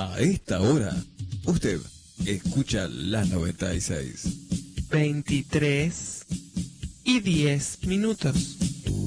A esta hora, usted escucha la 96. 23:10.